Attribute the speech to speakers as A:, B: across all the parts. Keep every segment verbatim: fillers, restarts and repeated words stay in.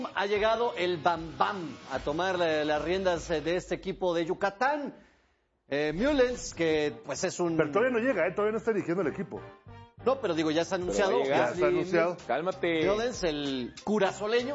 A: Ha llegado el Bam Bam a tomar eh, las riendas eh, de este equipo de Yucatán. Eh, Mullens, que pues es un...
B: Pero todavía no llega, ¿eh? Todavía no está dirigiendo el equipo.
A: No, pero digo, ya está anunciado.
C: va a llegar.
B: Ya está anunciado.
C: Cálmate.
A: Mullens, el curazoleño.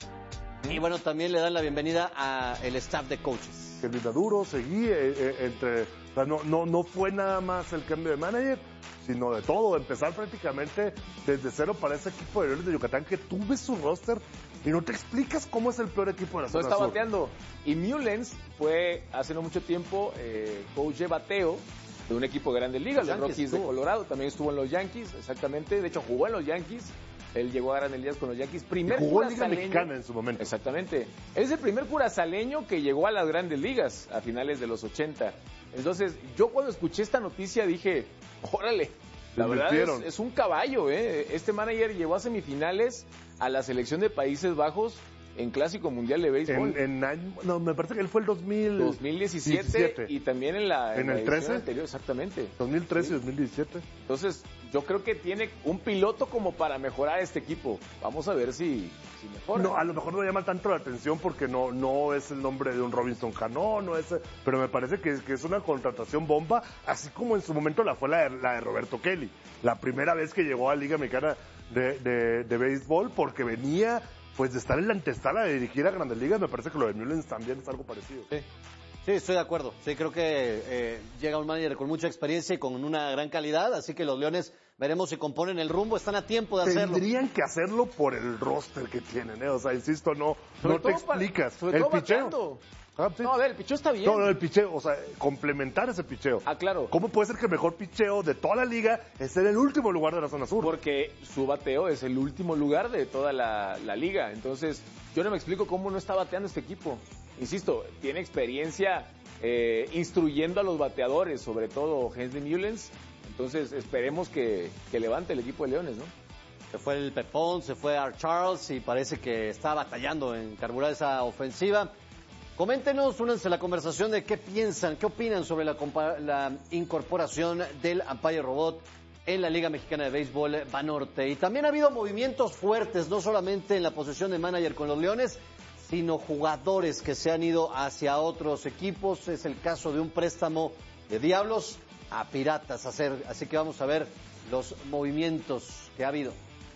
A: Y bueno, también le dan la bienvenida al staff de coaches.
B: Que Luis Maduro seguía eh, eh, entre... O sea, no, no, no fue nada más el cambio de manager, sino de todo. Empezar prácticamente desde cero para ese equipo de Leones de Yucatán que tú ves su roster y no te explicas cómo es el peor equipo de la
C: No
B: zona
C: está
B: sur.
C: bateando. Y Mullens fue hace no mucho tiempo eh, coach de bateo de un equipo de Grandes Ligas, los
A: Yankees
C: Rockies de
A: estuvo.
C: Colorado. También estuvo en los Yankees, exactamente. De hecho, jugó en los Yankees. Él llegó a Grandes Ligas con los Yankees. Primer
B: Jugó en Liga
C: curazaleño-
B: Mexicana en su momento.
C: Exactamente. Es el primer curazaleño que llegó a las Grandes Ligas a finales de los ochenta. Entonces, yo cuando escuché esta noticia dije, órale, la
B: Le
C: verdad es,
B: metieron.
C: es un caballo, ¿eh? Este manager llevó a semifinales a la selección de Países Bajos en Clásico Mundial de Béisbol.
B: En, en año- no, me parece que él fue el dos mil
C: dos mil diecisiete y también en la,
B: ¿En
C: la
B: el
C: edición
B: trece?
C: anterior, exactamente.
B: dos mil trece y
C: Sí.
B: dos mil diecisiete.
C: Entonces, yo creo que tiene un piloto como para mejorar este equipo. Vamos a ver si, si mejora.
B: No, a lo mejor no llama tanto la atención porque no, no es el nombre de un Robinson Cano, no es, pero me parece que, que es una contratación bomba, así como en su momento la fue la de, la de Roberto Kelly, la primera vez que llegó a Liga Mexicana de, de, de béisbol, porque venía pues de estar en la antesala de dirigir a Grandes Ligas. Me parece que lo de Mullens también es algo parecido.
A: Sí. Sí, estoy de acuerdo. Sí, creo que eh, llega un manager con mucha experiencia y con una gran calidad, así que los Leones veremos si componen el rumbo, están a tiempo de hacerlo.
B: Tendrían que hacerlo por el roster que tienen, ¿eh? O sea, insisto, no,
C: Sobre
B: no te
C: todo para-
B: explicas.
C: sobre
B: el
C: todo
B: picheo.
C: bateando.
B: Ah, sí.
C: No, a ver, el picheo está bien.
B: No, no, el picheo, o sea, complementar ese picheo.
C: Ah, claro.
B: ¿Cómo puede ser que el mejor picheo de toda la liga esté en el último lugar de la zona sur?
C: Porque su bateo es el último lugar de toda la, la liga. Entonces, yo no me explico cómo no está bateando este equipo. Insisto, tiene experiencia eh, instruyendo a los bateadores, sobre todo Henry Mullens. Entonces, esperemos que, que levante el equipo de Leones, ¿no?
A: Se fue el Pepón, se fue Art Charles y parece que está batallando en carburar esa ofensiva. Coméntenos, únanse a la conversación de qué piensan, qué opinan sobre la, compa- la incorporación del Umpire Robot en la Liga Mexicana de Béisbol Banorte. Y también ha habido movimientos fuertes, no solamente en la posición de manager con los Leones, sino jugadores que se han ido hacia otros equipos. Es el caso de un préstamo de Diablos a Piratas. Hacer, así que vamos a ver los movimientos que ha habido.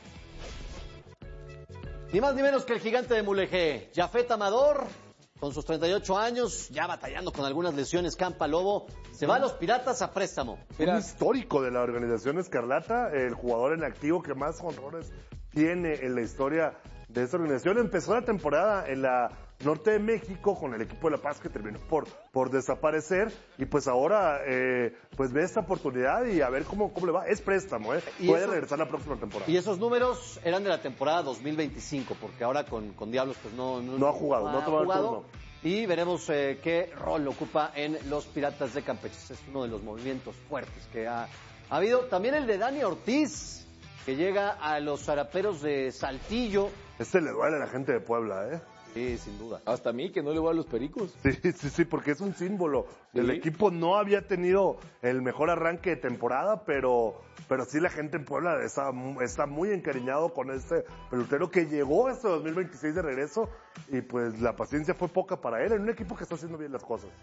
A: Ni más ni menos que el gigante de Mulegé, Jafet Amador, con sus treinta y ocho años, ya batallando con algunas lesiones, Campa Lobo, se va a los Piratas a préstamo.
B: Un histórico de la organización Escarlata, el jugador en activo que más honrores tiene en la historia de esta organización. Empezó la temporada en la norte de México con el equipo de La Paz, que terminó por, por desaparecer, y pues ahora eh, pues ve esta oportunidad y a ver cómo, cómo le va. Es préstamo, ¿eh?
A: Y
B: Puede
A: eso-
B: regresar la próxima temporada.
A: Y esos números eran de la temporada dos mil veinticinco, porque ahora con, con Diablos pues no,
B: No ha jugado, no ha tomado el turno.
A: Y veremos eh, qué rol ocupa en los Piratas de Campeche. Es uno de los movimientos fuertes que ha, ha habido. También el de Dani Ortiz, que llega a los Zaraperos de Saltillo.
B: Este le duele a la gente de Puebla, ¿eh?
A: Sí, sin duda.
C: Hasta a mí, que no le voy a los Pericos.
B: Sí, sí, sí, porque es un símbolo.
C: Sí.
B: El equipo no había tenido el mejor arranque de temporada, pero, pero sí la gente en Puebla está, mu- está muy encariñado con este pelotero que llegó este dos mil veintiséis de regreso, y pues la paciencia fue poca para él en un equipo que está haciendo bien las cosas.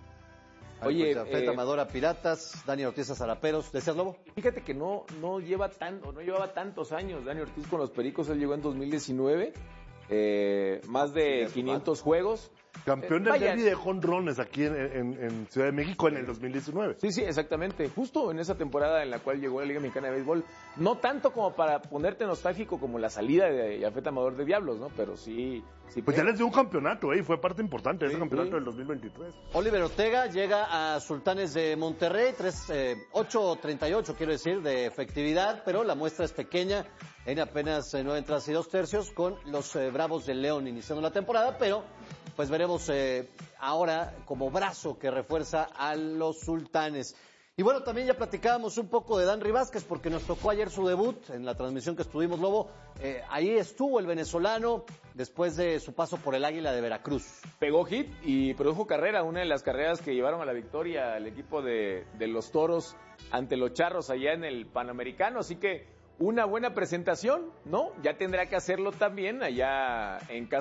C: Oye,
A: Pues, Jafet
C: eh,
A: Amador a Piratas, Dani Ortiz a Zaraperos. ¿Decías, Lobo?
C: Fíjate que no, no lleva tanto, no llevaba tantos años Dani Ortiz con los Pericos. Él llegó en dos mil diecinueve, eh, más de quinientos juegos.
B: Campeón
C: Eh,
B: del
C: vaya.
B: derbi de jonrones aquí en, en- en Ciudad de México en el dos mil diecinueve.
C: Sí, sí, exactamente. Justo en esa temporada en la cual llegó a la Liga Mexicana de Béisbol. No tanto como para ponerte nostálgico como la salida de Jafet Amador de Diablos, ¿no? Pero sí, sí.
B: Pues ya
C: pega.
B: les dio un campeonato, ¿eh? Y fue parte importante de ese
C: Sí,
B: campeonato
C: sí.
B: del dos mil veintitrés.
A: Oliver Ortega llega a Sultanes de Monterrey, ocho treinta y ocho quiero decir, de efectividad, pero la muestra es pequeña, en apenas eh, nueve entradas y dos tercios con los eh, Bravos del León iniciando la temporada, pero pues veremos eh, ahora como brazo que refuerza a los Sultanes. Y bueno, también ya platicábamos un poco de Danry Vázquez porque nos tocó ayer su debut en la transmisión que estuvimos, Lobo. Eh, ahí estuvo el venezolano después de su paso por el Águila de Veracruz.
C: Pegó hit y produjo carrera, una de las carreras que llevaron a la victoria al equipo de, de los Toros ante los Charros allá en el Panamericano, así que una buena presentación, ¿no? Ya tendrá que hacerlo también allá en casa.